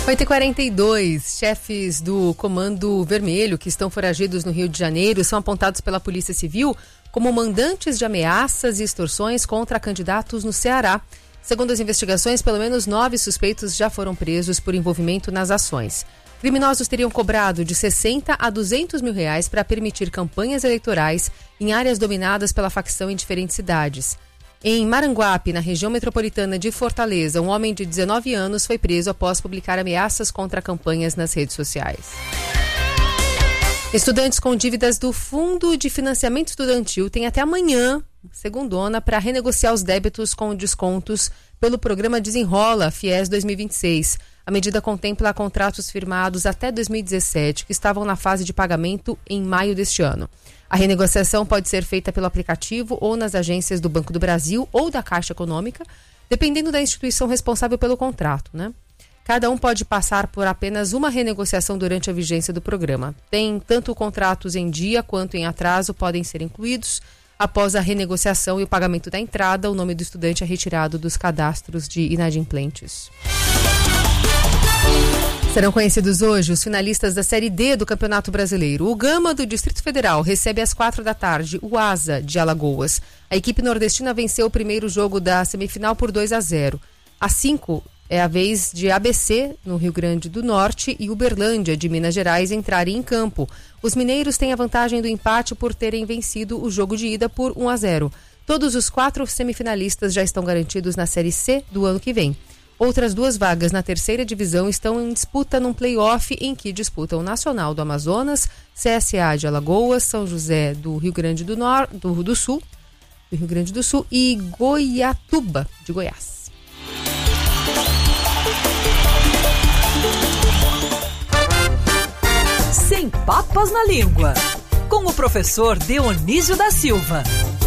8h42, chefes do Comando Vermelho que estão foragidos no Rio de Janeiro são apontados pela Polícia Civil como mandantes de ameaças e extorsões contra candidatos no Ceará. Segundo as investigações, pelo menos 9 suspeitos já foram presos por envolvimento nas ações. Criminosos teriam cobrado de 60 a 200 mil reais para permitir campanhas eleitorais em áreas dominadas pela facção em diferentes cidades. Em Maranguape, na região metropolitana de Fortaleza, um homem de 19 anos foi preso após publicar ameaças contra campanhas nas redes sociais. Estudantes com dívidas do Fundo de Financiamento Estudantil têm até amanhã, segundona, para renegociar os débitos com descontos pelo programa Desenrola FIES 2026. A medida contempla contratos firmados até 2017 que estavam na fase de pagamento em maio deste ano. A renegociação pode ser feita pelo aplicativo ou nas agências do Banco do Brasil ou da Caixa Econômica, dependendo da instituição responsável pelo contrato, né? Cada um pode passar por apenas uma renegociação durante a vigência do programa. Tanto contratos em dia quanto em atraso podem ser incluídos. Após a renegociação e o pagamento da entrada, o nome do estudante é retirado dos cadastros de inadimplentes. Serão conhecidos hoje os finalistas da Série D do Campeonato Brasileiro. O Gama, do Distrito Federal, recebe às 16h o Asa, de Alagoas. A equipe nordestina venceu o primeiro jogo da semifinal por 2-0. Às 5 é a vez de ABC, no Rio Grande do Norte, e Uberlândia, de Minas Gerais, entrarem em campo. Os mineiros têm a vantagem do empate por terem vencido o jogo de ida por 1-0. Todos os 4 semifinalistas já estão garantidos na Série C do ano que vem. Outras 2 vagas na terceira divisão estão em disputa num play-off em que disputam o Nacional do Amazonas, CSA de Alagoas, São José do Rio Grande do Sul e Goiatuba de Goiás. Sem papas na língua, com o professor Dionísio da Silva.